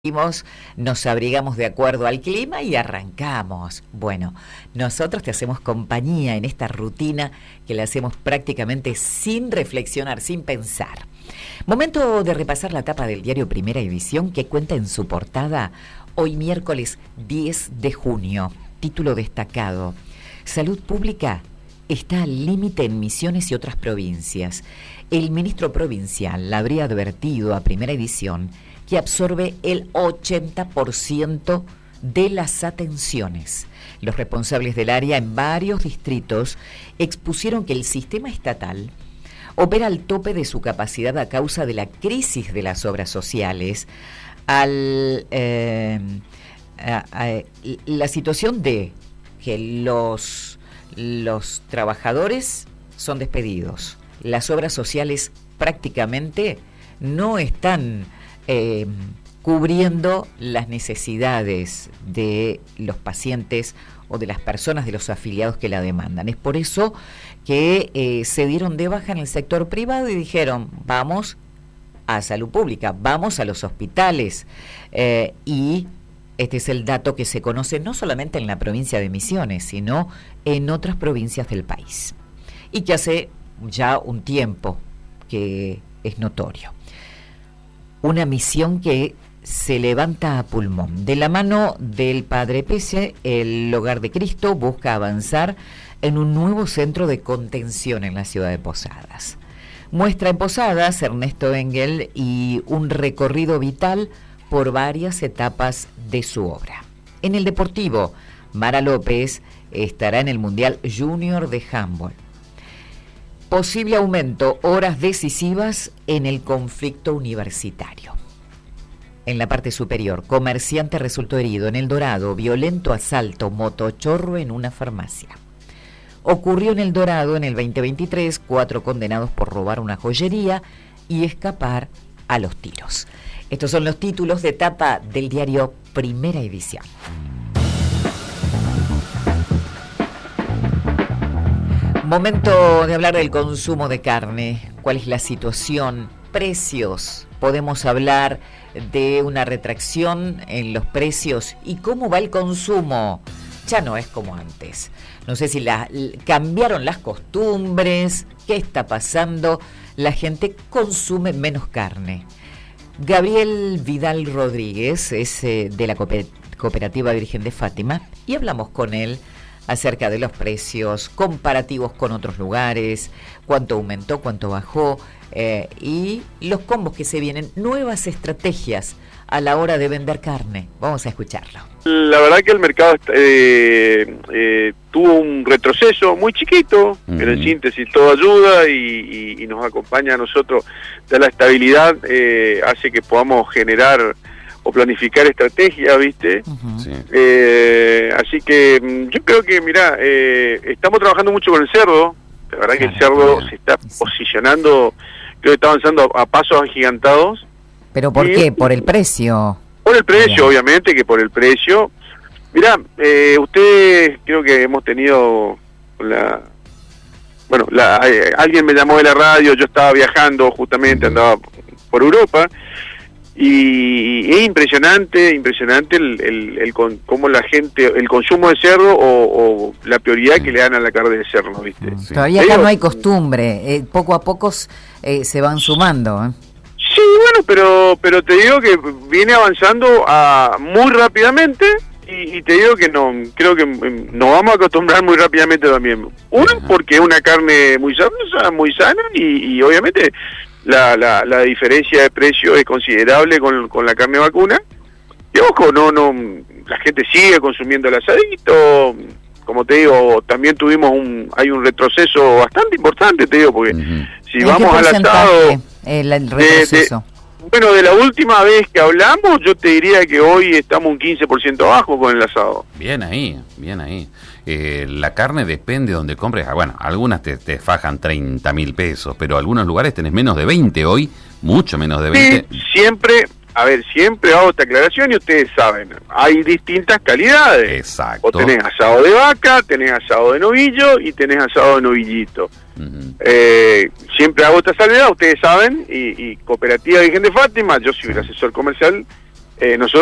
Nos abrigamos de acuerdo al clima y arrancamos. Bueno, nosotros te hacemos compañía en esta rutina que la hacemos prácticamente sin reflexionar, sin pensar. Momento de repasar la tapa del diario Primera Edición que cuenta en su portada hoy miércoles 10 de junio. Título destacado: Salud Pública está al límite en Misiones y otras provincias. El ministro provincial le habría advertido a Primera Edición que absorbe el 80% de las atenciones. Los responsables del área en varios distritos expusieron que el sistema estatal opera al tope de su capacidad a causa de la crisis de las obras sociales, la situación de que los trabajadores son despedidos. Las obras sociales prácticamente no están cubriendo las necesidades de los pacientes o de las personas, de los afiliados que la demandan. Es por eso que se dieron de baja en el sector privado y dijeron: vamos a salud pública, vamos a los hospitales. Y este es el dato que se conoce no solamente en la provincia de Misiones, sino en otras provincias del país. Y que hace ya un tiempo que es notorio. Una misión que se levanta a pulmón. De la mano del Padre Pese, el Hogar de Cristo busca avanzar en un nuevo centro de contención en la ciudad de Posadas. Muestra en Posadas Ernesto Engel y un recorrido vital por varias etapas de su obra. En el deportivo, Mara López estará en el Mundial Junior de Handball. Posible aumento, horas decisivas en el conflicto universitario. En la parte superior, comerciante resultó herido en El Dorado, violento asalto, motochorro en una farmacia. Ocurrió en El Dorado en el 2023, 4 condenados por robar una joyería y escapar a los tiros. Estos son los títulos de tapa del diario Primera Edición. Momento de hablar del consumo de carne. ¿Cuál es la situación? Precios. Podemos hablar de una retracción en los precios y cómo va el consumo. Ya no es como antes. No sé si cambiaron las costumbres. ¿Qué está pasando? La gente consume menos carne. Gabriel Vidal Rodríguez es de la Cooperativa Virgen de Fátima y hablamos con él acerca de los precios comparativos con otros lugares, cuánto aumentó, cuánto bajó, y los combos que se vienen, nuevas estrategias a la hora de vender carne. Vamos a escucharlo. La verdad que el mercado tuvo un retroceso muy chiquito, pero en síntesis todo ayuda y nos acompaña a nosotros. De la estabilidad hace que podamos generar o planificar estrategia, ¿viste? Sí. Así que yo creo que, mirá, estamos trabajando mucho con el cerdo. La verdad que el cerdo se está posicionando, creo que está avanzando a pasos agigantados. ¿Pero por qué? ¿Por el precio? Por el precio, obviamente que por el precio. Mirá, ustedes creo que hemos tenido alguien me llamó de la radio, yo estaba viajando justamente, andaba por Europa. Y es impresionante cómo la gente, el consumo de cerdo o la prioridad que le dan a la carne de cerdo, ¿viste? Sí. Todavía acá no hay costumbre, poco a poco se van sumando. Sí, bueno, pero te digo que viene avanzando muy rápidamente y te digo que no, creo que nos vamos a acostumbrar muy rápidamente también. Uno, porque es una carne muy sana y obviamente la diferencia de precio es considerable con la carne vacuna. Y ojo, no la gente sigue consumiendo el asadito. Como te digo, también hay un retroceso bastante importante, te digo, porque si vamos al asado, el retroceso. De la última vez que hablamos, yo te diría que hoy estamos un 15% abajo con el asado. Bien ahí. La carne depende de donde compres. Bueno, algunas te fajan 30.000 pesos, pero algunos lugares tenés menos de 20 hoy, mucho menos de 20. Sí, siempre hago esta aclaración y ustedes saben, hay distintas calidades. Exacto. O tenés asado de vaca, tenés asado de novillo y tenés asado de novillito. Siempre hago esta salvedad, ustedes saben, y Cooperativa Virgen de Fátima, yo soy el asesor comercial nosotros